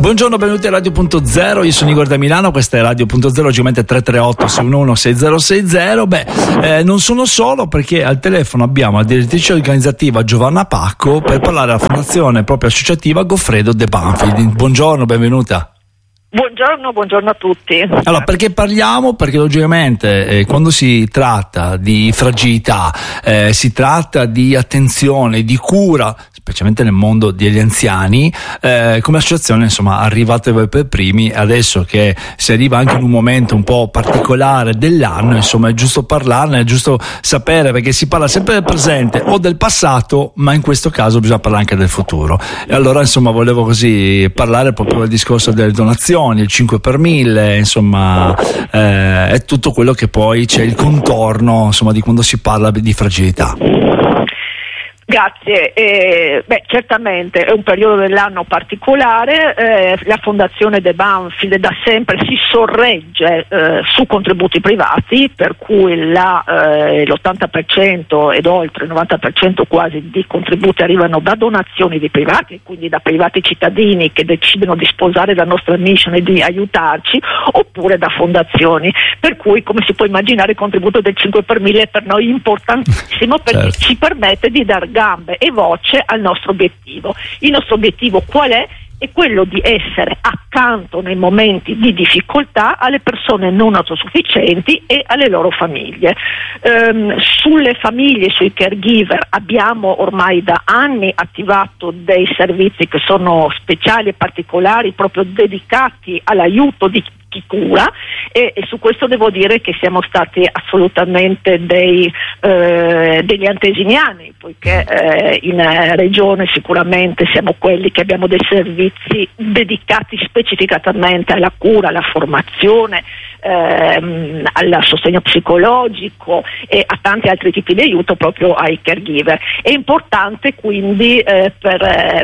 Buongiorno, benvenuti a Radio.0, io sono Igor da Milano, questa è Radio.0, logicamente 338-611-6060. Non sono solo, perché al telefono abbiamo la direttrice organizzativa Giovanna Pacco per parlare della fondazione proprio associativa Goffredo De Banfield. Buongiorno, benvenuta. Buongiorno a tutti. Allora, perché parliamo? Perché logicamente quando si tratta di fragilità, si tratta di attenzione, di cura, specialmente nel mondo degli anziani, come associazione insomma arrivate voi per primi. Adesso che si arriva anche in un momento un po' particolare dell'anno, insomma è giusto parlarne, è giusto sapere, perché si parla sempre del presente o del passato, ma in questo caso bisogna parlare anche del futuro. E allora insomma volevo così parlare proprio del discorso delle donazioni, il 5 per 1000, insomma è tutto quello che poi c'è il contorno insomma di quando si parla di fragilità. Grazie, certamente è un periodo dell'anno particolare, la Fondazione De Banfield da sempre si sorregge su contributi privati, per cui l'80% ed oltre il 90% quasi di contributi arrivano da donazioni di privati, quindi da privati cittadini che decidono di sposare la nostra mission e di aiutarci, oppure da fondazioni, per cui come si può immaginare il contributo del 5 per 1000 è per noi importantissimo, perché ci permette di dar gambe e voce al nostro obiettivo. Il nostro obiettivo qual è? È quello di essere accanto nei momenti di difficoltà alle persone non autosufficienti e alle loro famiglie. Sulle famiglie, sui caregiver abbiamo ormai da anni attivato dei servizi che sono speciali e particolari, proprio dedicati all'aiuto di chi cura, e su questo devo dire che siamo stati assolutamente degli antesiniani, poiché in regione sicuramente siamo quelli che abbiamo dei servizi dedicati specificatamente alla cura, alla formazione, al sostegno psicologico e a tanti altri tipi di aiuto proprio ai caregiver. È importante quindi per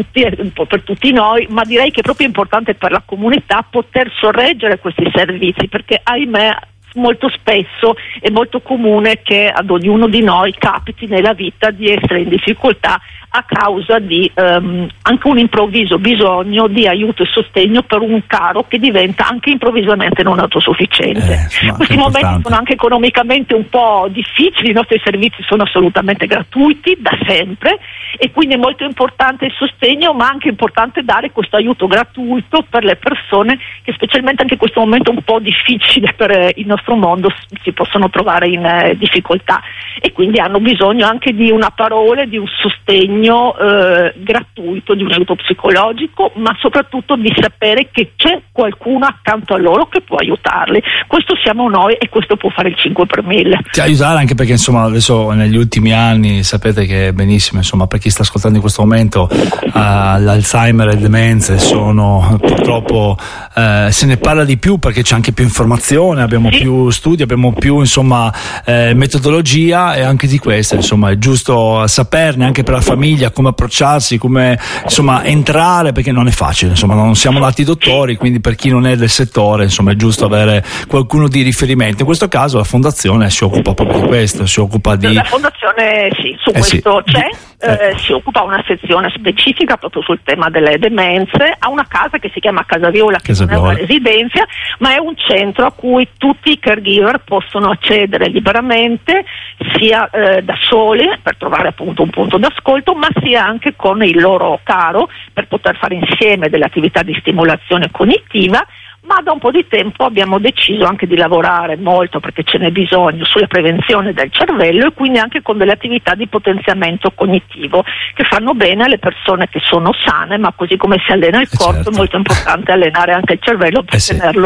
tutti noi, ma direi che è proprio importante per la comunità poter sorreggere questi servizi, perché ahimè molto spesso è molto comune che ad ognuno di noi capiti nella vita di essere in difficoltà a causa di anche un improvviso bisogno di aiuto e sostegno per un caro che diventa anche improvvisamente non autosufficiente. Questi momenti sono anche economicamente un po' difficili, i nostri servizi sono assolutamente gratuiti da sempre e quindi è molto importante il sostegno, ma anche importante dare questo aiuto gratuito per le persone che specialmente anche in questo momento un po' difficile per il nostro mondo si possono trovare in difficoltà, e quindi hanno bisogno anche di una parola, di un sostegno gratuito, di un aiuto psicologico, ma soprattutto di sapere che c'è qualcuno accanto a loro che può aiutarli. Questo siamo noi e questo può fare il 5 per 1000. Aiutare anche perché insomma adesso negli ultimi anni sapete che benissimo, insomma, per chi sta ascoltando in questo momento l'Alzheimer e le demenze sono purtroppo se ne parla di più perché c'è anche più informazione, abbiamo più studi, abbiamo più insomma metodologia, e anche di questo insomma è giusto saperne anche per la famiglia come approcciarsi, come insomma entrare, perché non è facile, insomma non siamo nati dottori, quindi per chi non è del settore insomma è giusto avere qualcuno di riferimento. In questo caso la fondazione si occupa proprio di questo, si occupa di... La fondazione questo c'è, si occupa una sezione specifica proprio sul tema delle demenze, ha una casa che si chiama Casa Viola, che non è una residenza, ma è un centro a cui tutti i caregiver possono accedere liberamente, sia da soli per trovare appunto un punto d'ascolto, ma sia anche con il loro caro per poter fare insieme delle attività di stimolazione cognitiva. Ma da un po' di tempo abbiamo deciso anche di lavorare molto, perché ce n'è bisogno, sulla prevenzione del cervello, e quindi anche con delle attività di potenziamento cognitivo che fanno bene alle persone che sono sane, ma così come si allena il corpo è molto importante allenare anche il cervello per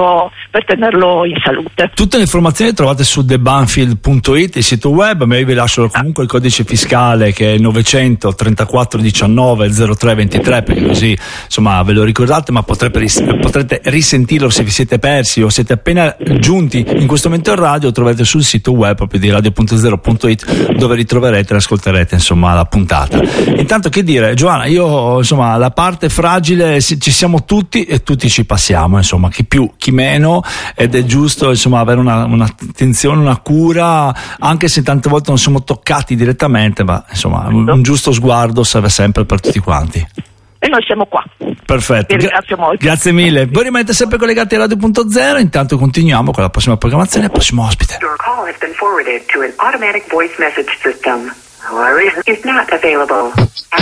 tenerlo in salute. Tutte le informazioni le trovate su thebanfield.it, il sito web, ma io vi lascio comunque il codice fiscale che è 900 34 19 03 23, perché così insomma ve lo ricordate, ma potrete risentirlo se vi siete persi o siete appena giunti in questo momento in radio. Trovate sul sito web proprio di radio.0.it, dove ritroverete e ascolterete insomma la puntata. Intanto che dire, Giovanna, io insomma la parte fragile ci siamo tutti e tutti ci passiamo, insomma chi più chi meno, ed è giusto insomma avere un'attenzione, una cura, anche se tante volte non siamo toccati direttamente, ma insomma un giusto sguardo serve sempre per tutti quanti. e noi siamo qua. Perfetto, Vi ringrazio molto. Grazie mille. Voi rimanete sempre collegati a Radio.0, intanto continuiamo con la prossima programmazione e il prossimo ospite. Your call has been forwarded to an automatic voice message system. Is not available.